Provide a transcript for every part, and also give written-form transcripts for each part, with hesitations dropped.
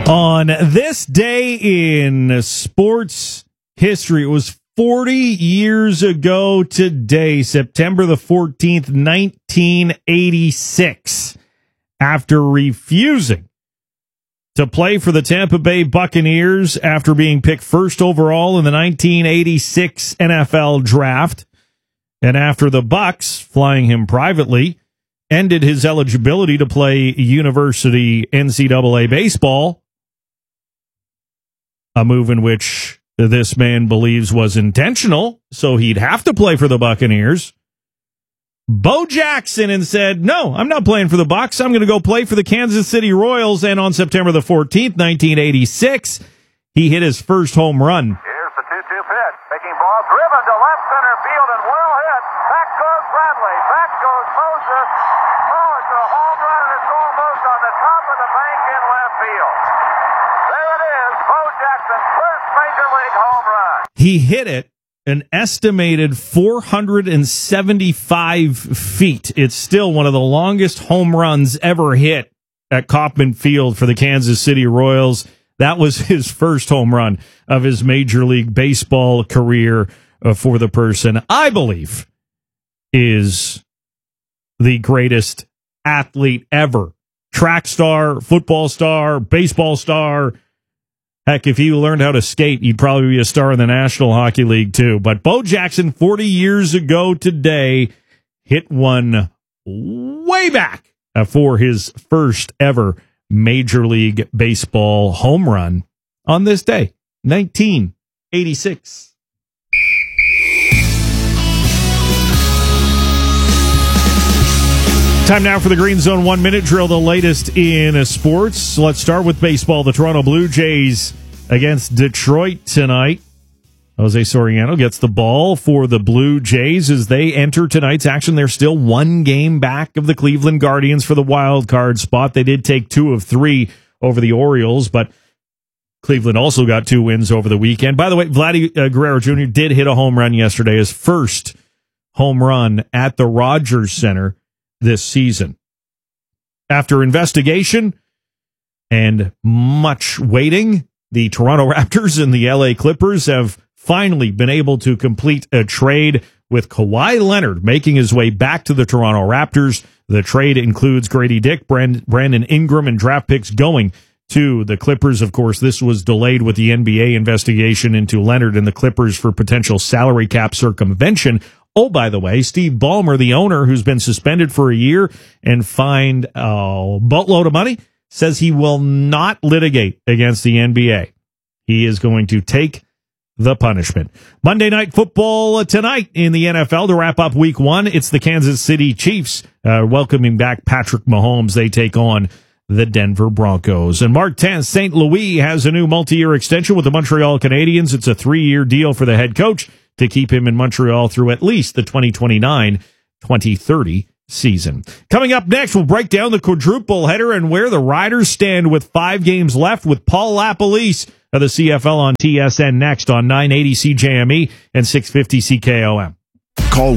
On this day in sports history, it was 40 years ago today, September the 14th, 1986, after refusing to play for the Tampa Bay Buccaneers after being picked first overall in the 1986 NFL Draft, and after the Bucs, flying him privately, ended his eligibility to play university NCAA baseball, a move in which this man believes was intentional, so he'd have to play for the Buccaneers. Bo Jackson and said, no, I'm not playing for the Bucs. I'm going to go play for the Kansas City Royals. And on September the 14th, 1986, he hit his first home run. Here's the 2-2 pitch. Taking ball driven to left center field and well hit. Back goes Bradley. Back goes Moses. Oh, it's a home run and it's almost on the top of the bank in left field. There it is. Bo Jackson's first major league home run. He hit it an estimated 475 feet. It's still one of the longest home runs ever hit at Kauffman Field for the Kansas City Royals. That was his first home run of his Major League Baseball career for the person I believe is the greatest athlete ever. Track star, football star, baseball star. Heck, if he learned how to skate, he'd probably be a star in the National Hockey League, too. But Bo Jackson, 40 years ago today, hit one way back for his first ever Major League Baseball home run on this day, 1986. Time now for the Green Zone 1 Minute Drill, the latest in sports. Let's start with baseball. The Toronto Blue Jays against Detroit tonight. Jose Soriano gets the ball for the Blue Jays as they enter tonight's action. They're still one game back of the Cleveland Guardians for the wild card spot. They did take 2 of 3 over the Orioles, but Cleveland also got 2 wins over the weekend. By the way, Vladdy Guerrero Jr. did hit a home run yesterday, his first home run at the Rogers Center this season. After investigation and much waiting, the Toronto Raptors and the LA Clippers have finally been able to complete a trade, with Kawhi Leonard making his way back to the Toronto Raptors. The trade includes Grady Dick, Brandon Ingram, and draft picks going to the Clippers. Of course, this was delayed with the NBA investigation into Leonard and the Clippers for potential salary cap circumvention. Oh, by the way, Steve Ballmer, the owner, who's been suspended for a year and fined a boatload of money, says he will not litigate against the NBA. He is going to take the punishment. Monday Night Football tonight in the NFL to wrap up Week 1. It's the Kansas City Chiefs welcoming back Patrick Mahomes. They take on the Denver Broncos. And Mark St. Louis has a new multi-year extension with the Montreal Canadiens. It's a 3-year deal for the head coach to keep him in Montreal through at least the 2029-2030 season. Coming up next, we'll break down the quadruple header and where the Riders stand with 5 games left with Paul LaPolice of the CFL on TSN next on 980 CJME and 650 CKOM. Call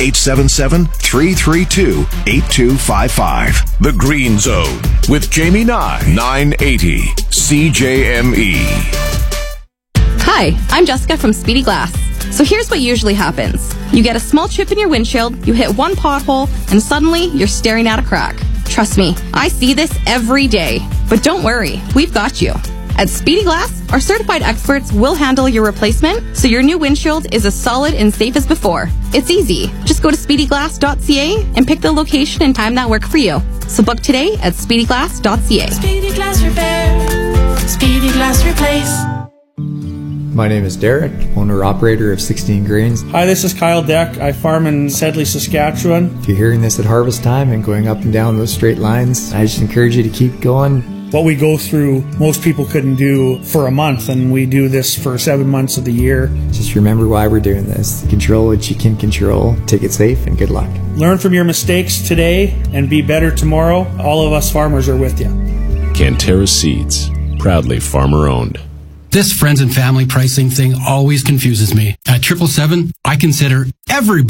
1-877-332-8255. The Green Zone with Jamie Nye, 980 CJME. Hi, I'm Jessica from Speedy Glass. So here's what usually happens. You get a small chip in your windshield, you hit one pothole, and suddenly you're staring at a crack. Trust me, I see this every day. But don't worry, we've got you. At Speedy Glass, our certified experts will handle your replacement so your new windshield is as solid and safe as before. It's easy. Just go to speedyglass.ca and pick the location and time that work for you. So book today at speedyglass.ca. Speedy Glass Repair. Speedy Glass Replace. My name is Derek, owner-operator of 16 Grains. Hi, this is Kyle Deck. I farm in Sedley, Saskatchewan. If you're hearing this at harvest time and going up and down those straight lines, I just encourage you to keep going. What we go through, most people couldn't do for a month, and we do this for 7 months of the year. Just remember why we're doing this. Control what you can control. Take it safe, and good luck. Learn from your mistakes today and be better tomorrow. All of us farmers are with you. Canterra Seeds, proudly farmer-owned. This friends and family pricing thing always confuses me. At 777, I consider everybody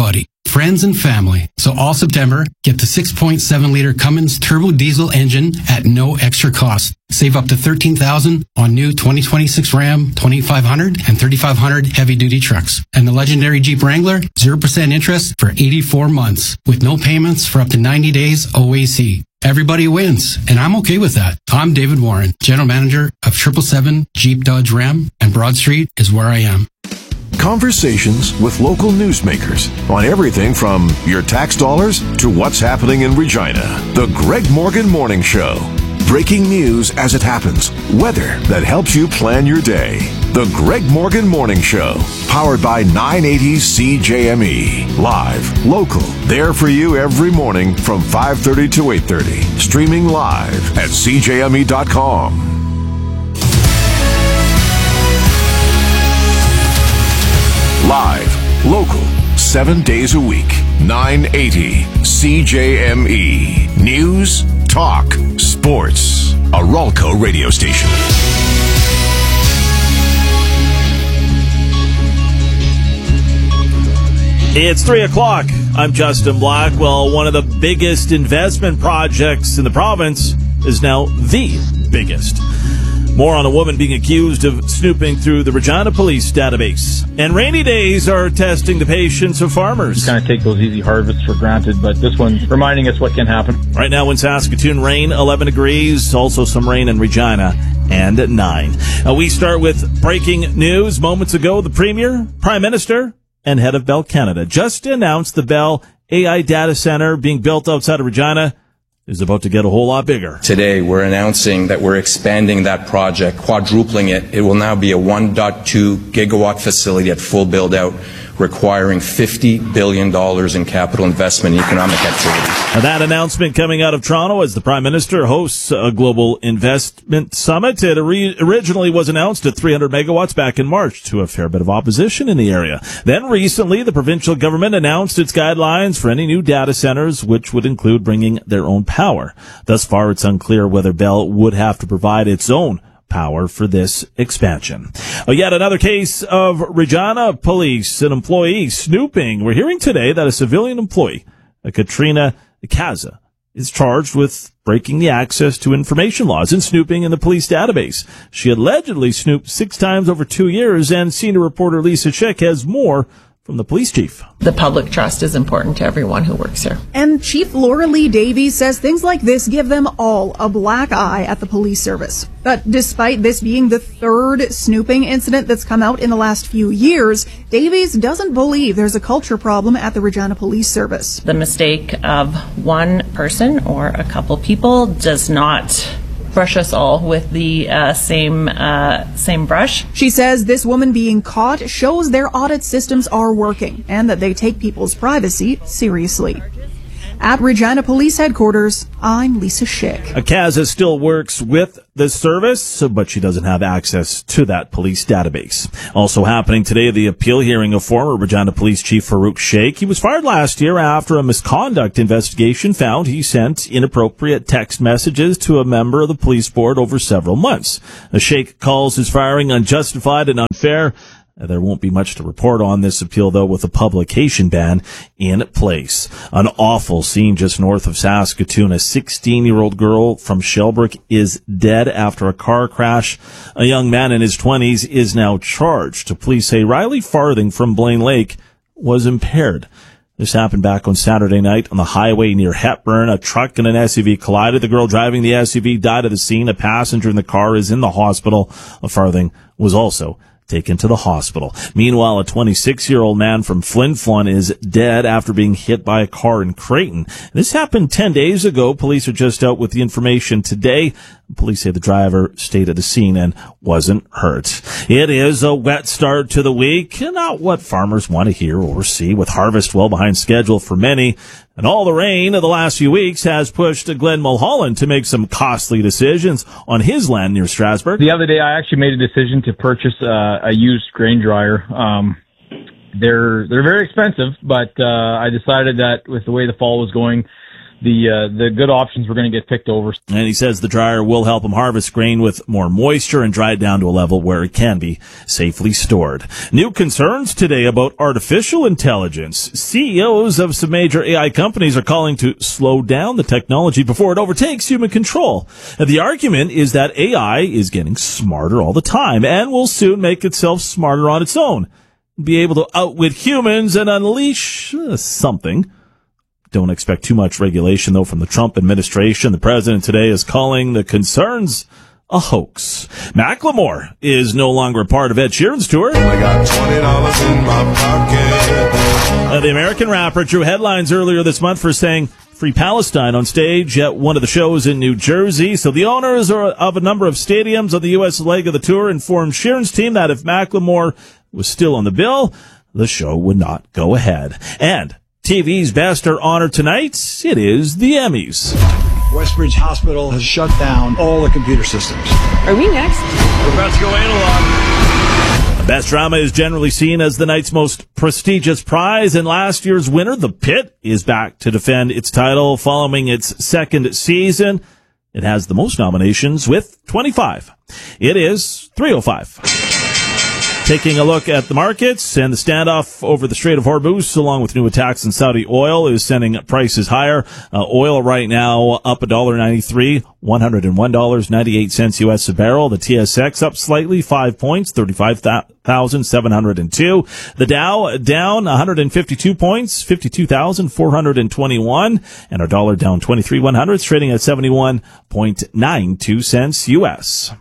friends, and family. So all September, get the 6.7-liter Cummins turbo diesel engine at no extra cost. Save up to $13,000 on new 2026 Ram 2500 and 3500 heavy-duty trucks. And the legendary Jeep Wrangler, 0% interest for 84 months with no payments for up to 90 days OAC. Everybody wins, and I'm okay with that. I'm David Warren, General Manager of 777 Jeep Dodge Ram, and Broad Street is where I am. Conversations with local newsmakers on everything from your tax dollars to what's happening in Regina. The Greg Morgan Morning Show. Breaking news as it happens. Weather that helps you plan your day. The Greg Morgan Morning Show. Powered by 980 CJME. Live, local, there for you every morning from 5:30 to 8:30. Streaming live at CJME.com. Live, local, 7 days a week. 980 CJME. News, talk, sports. A Ralco radio station. It's 3 o'clock. I'm Justin Black. Well, one of the biggest investment projects in the province is now the biggest. More on a woman being accused of snooping through the Regina Police database. And rainy days are testing the patience of farmers. You kind of take those easy harvests for granted, but this one's reminding us what can happen. Right now in Saskatoon, rain, 11 degrees. Also some rain in Regina, and 9. We start with breaking news. Moments ago, the Premier, Prime Minister, and head of Bell Canada just announced the Bell AI data center being built outside of Regina is about to get a whole lot bigger. Today, we're announcing that we're expanding that project, quadrupling it. It will now be a 1.2 gigawatt facility at full build-out, requiring $50 billion in capital investment and economic activity. Now, that announcement coming out of Toronto as the Prime Minister hosts a global investment summit. It originally was announced at 300 megawatts back in March to a fair bit of opposition in the area. Then recently, the provincial government announced its guidelines for any new data centers, which would include bringing their own power. Thus far, it's unclear whether Bell would have to provide its own power for this expansion. Yet another case of Regina Police, an employee snooping. We're hearing today that a civilian employee, Katrina Kaza, is charged with breaking the access to information laws and snooping in the police database. She allegedly snooped 6 times over 2 years, and senior reporter Lisa Schick has more from the police chief. The public trust is important to everyone who works here. And Chief Laura Lee Davies says things like this give them all a black eye at the police service. But despite this being the 3rd snooping incident that's come out in the last few years, Davies doesn't believe there's a culture problem at the Regina Police Service. The mistake of one person or a couple people does not brush us all with the same brush. She says this woman being caught shows their audit systems are working and that they take people's privacy seriously. At Regina Police Headquarters, I'm Lisa Schick. Kaza still works with the service, but she doesn't have access to that police database. Also happening today, the appeal hearing of former Regina Police Chief Farouk Sheikh. He was fired last year after a misconduct investigation found he sent inappropriate text messages to a member of the police board over several months. Sheikh calls his firing unjustified and unfair. There won't be much to report on this appeal, though, with a publication ban in place. An awful scene just north of Saskatoon. A 16-year-old girl from Shelbrook is dead after a car crash. A young man in his 20s is now charged. Police say Riley Farthing from Blaine Lake was impaired. This happened back on Saturday night on the highway near Hepburn. A truck and an SUV collided. The girl driving the SUV died at the scene. A passenger in the car is in the hospital. Farthing was also taken to the hospital. Meanwhile, a 26-year-old man from Flin Flon is dead after being hit by a car in Creighton. This happened 10 days ago. Police are just out with the information today. Police say the driver stayed at the scene and wasn't hurt. It is a wet start to the week, not what farmers want to hear or see, with harvest well behind schedule for many. And all the rain of the last few weeks has pushed Glenn Mulholland to make some costly decisions on his land near Strasbourg. The other day, I actually made a decision to purchase a used grain dryer. They're very expensive, but I decided that with the way the fall was going, the good options were going to get picked over. And he says the dryer will help him harvest grain with more moisture and dry it down to a level where it can be safely stored. New concerns today about artificial intelligence. CEOs of some major AI companies are calling to slow down the technology before it overtakes human control. The argument is that AI is getting smarter all the time and will soon make itself smarter on its own, be able to outwit humans and unleash something. Don't expect too much regulation, though, from the Trump administration. The president today is calling the concerns a hoax. Macklemore is no longer a part of Ed Sheeran's tour. I got $20 in my pocket. The American rapper drew headlines earlier this month for saying Free Palestine on stage at one of the shows in New Jersey. So the owners of a number of stadiums on the U.S. leg of the tour informed Sheeran's team that if Macklemore was still on the bill, the show would not go ahead. And TV's best are honored tonight. It is the Emmys. Westbridge Hospital has shut down all the computer systems. Are we next? We're about to go analog. The best drama is generally seen as the night's most prestigious prize, and last year's winner, The Pit, is back to defend its title following its second season. It has the most nominations with 25. It is 3:05. Taking a look at the markets, and the standoff over the Strait of Hormuz, along with new attacks on Saudi oil, is sending prices higher. Oil right now up $1.93, $101.98 U.S. a barrel. The TSX up slightly, 5 points, 35,702. The Dow down 152 points, 52,421. And our dollar down 23/100, trading at 71.92 cents U.S.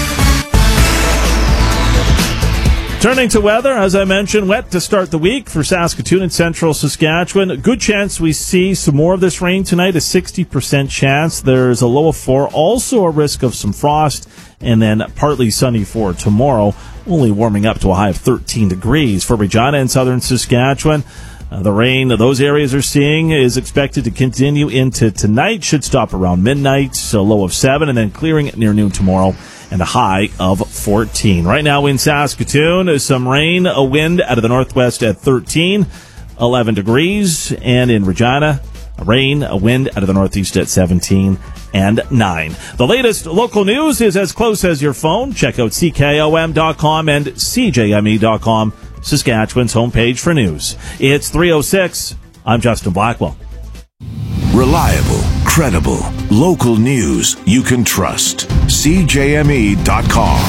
Turning to weather, as I mentioned, wet to start the week for Saskatoon and central Saskatchewan. A good chance we see some more of this rain tonight, a 60% chance. There's a low of 4, also a risk of some frost, and then partly sunny for tomorrow, only warming up to a high of 13 degrees. For Regina and southern Saskatchewan, the rain those areas are seeing is expected to continue into tonight, should stop around midnight, so a low of 7, and then clearing near noon tomorrow, and a high of 14. Right now in Saskatoon, some rain, a wind out of the northwest at 13, 11 degrees. And in Regina, rain, a wind out of the northeast at 17 and 9. The latest local news is as close as your phone. Check out CKOM.com and CJME.com, Saskatchewan's homepage for news. It's 3:06. I'm Justin Blackwell. Reliable, credible, local news you can trust. CJME.com.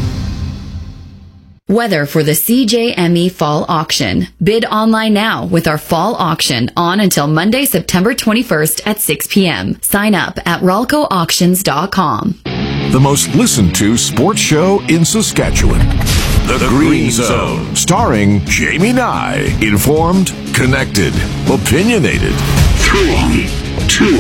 Weather for the CJME Fall Auction. Bid online now with our Fall Auction on until Monday, September 21st at 6 p.m. Sign up at RALCOauctions.com. The most listened to sports show in Saskatchewan. The Green Zone. Starring Jamie Nye. Informed, connected, opinionated. 3, 2,